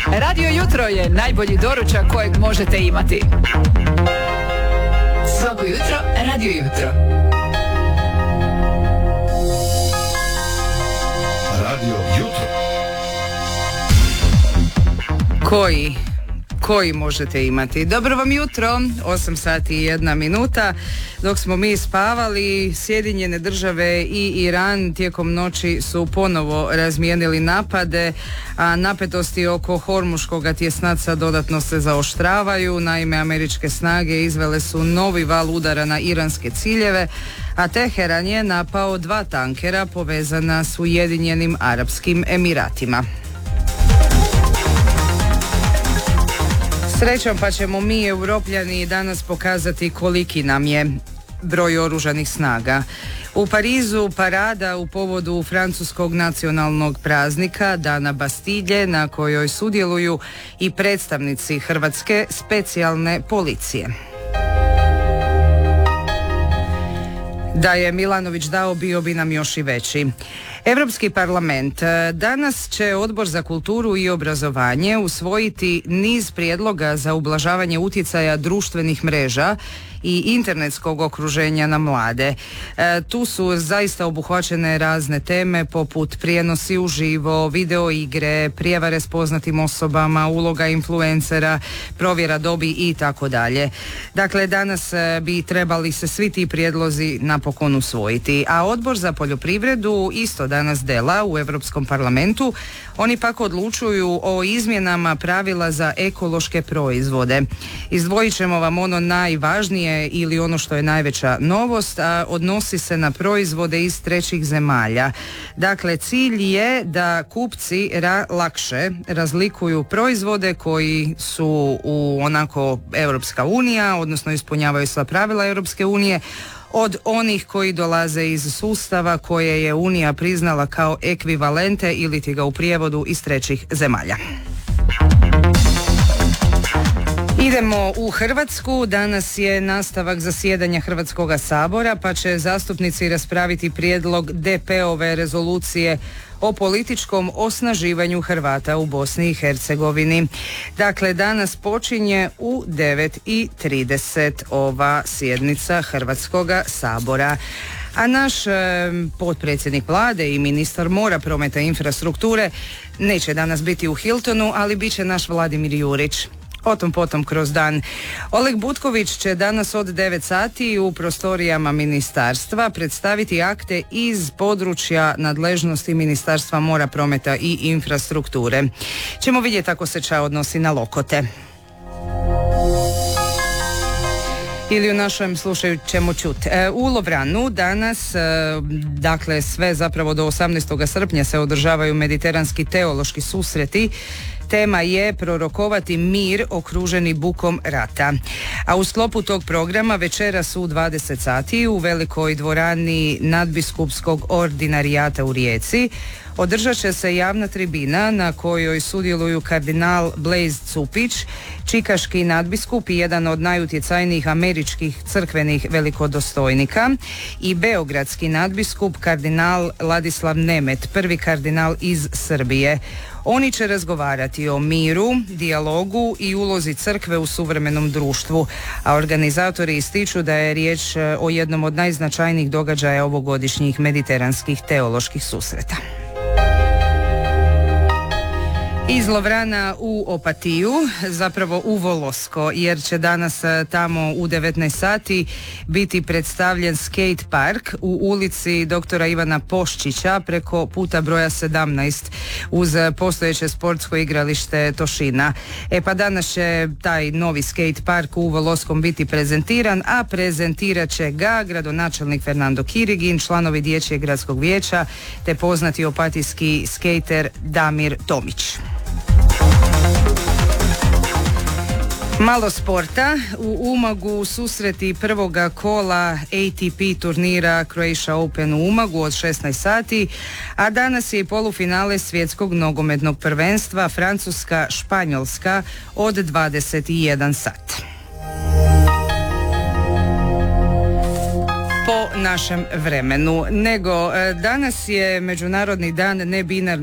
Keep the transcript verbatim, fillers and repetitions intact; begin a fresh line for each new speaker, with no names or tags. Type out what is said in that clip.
Radio Jutro je najbolji doručak kojeg možete imati. Svako jutro, Radio Jutro.
Radio Jutro.
Koji? Koji možete imati. Dobro vam jutro, osam sati i jedna minuta. Dok smo mi spavali, Sjedinjene države i Iran tijekom noći su ponovo razmijenili napade, a napetosti oko Hormuškog tjesnaca dodatno se zaoštravaju. Naime, američke snage izvele su novi val udara na iranske ciljeve, a Teheran je napao dva tankera povezana s Ujedinjenim Arapskim Emiratima. Srećom pa ćemo mi, Europljani, danas pokazati koliki nam je broj oružanih snaga. U Parizu parada u povodu francuskog nacionalnog praznika Dana Bastilje, na kojoj sudjeluju i predstavnici Hrvatske specijalne policije. Da je Milanović dao, bio bi nam još i veći. Europski parlament danas će Odbor za kulturu i obrazovanje usvojiti niz prijedloga za ublažavanje utjecaja društvenih mreža i internetskog okruženja na mlade. E, tu su zaista obuhvaćene razne teme poput prijenosi uživo, video igre, prijevare s poznatim osobama, uloga influencera, provjera dobi i tako dalje. Dakle, danas bi trebali se svi ti prijedlozi napokon usvojiti. A Odbor za poljoprivredu isto danas dela u Europskom parlamentu. Oni pak odlučuju o izmjenama pravila za ekološke proizvode. Izdvojit ćemo vam ono najvažnije ili ono što je najveća novost, a odnosi se na proizvode iz trećih zemalja. Dakle, cilj je da kupci ra- lakše razlikuju proizvode koji su u onako Europska unija, odnosno ispunjavaju sva pravila Europske unije, od onih koji dolaze iz sustava koje je Unija priznala kao ekvivalente ili ti ga u prijevodu iz trećih zemalja. Idemo u Hrvatsku. Danas je nastavak zasjedanja Hrvatskoga sabora, pa će zastupnici raspraviti prijedlog D P-ove rezolucije o političkom osnaživanju Hrvata u Bosni i Hercegovini. Dakle, danas počinje u devet i trideset ova sjednica Hrvatskoga sabora. A naš e, potpredsjednik vlade i ministar mora, prometa i infrastrukture neće danas biti u Hiltonu, ali bit će naš Vladimir Jurić. O tom potom kroz dan. Oleg Butković će danas od devet sati u prostorijama ministarstva predstaviti akte iz područja nadležnosti Ministarstva mora, prometa i infrastrukture. Ćemo vidjeti ako se ča odnosi na lokote. Ili u našem slušaju ćemo čuti. E, u Lovranu danas, e, dakle sve zapravo do osamnaestog srpnja se održavaju mediteranski teološki susreti. Tema je prorokovati mir okruženi bukom rata. A u sklopu tog programa večeras u dvadeset sati u velikoj dvorani nadbiskupskog ordinarijata u Rijeci održat će se javna tribina na kojoj sudjeluju kardinal Blaise Cupić, čikaški nadbiskup i jedan od najutjecajnijih američkih crkvenih velikodostojnika, i beogradski nadbiskup kardinal Ladislav Nemet, prvi kardinal iz Srbije. Oni će razgovarati o miru, dijalogu i ulozi crkve u suvremenom društvu, a organizatori ističu da je riječ o jednom od najznačajnijih događaja ovogodišnjih mediteranskih teoloških susreta. Iz Lovrana u Opatiju, zapravo u Volosko, jer će danas tamo u devetnaest sati biti predstavljen skate park u ulici doktora Ivana Poščića preko puta broja sedamnaest uz postojeće sportsko igralište Tošina. E pa danas će taj novi skate park u Voloskom biti prezentiran, a prezentirat će ga gradonačelnik Fernando Kirigin, članovi Dječjeg gradskog vijeća te poznati opatijski skejter Damir Tomić. Malo sporta. U Umagu susreti prvoga kola A T P turnira Croatia Open u Umagu od šesnaest sati, a danas je i polufinale svjetskog nogometnog prvenstva Francuska-Španjolska od dvadeset jedan sat. Po našem vremenu. Nego danas je Međunarodni dan nebinarnih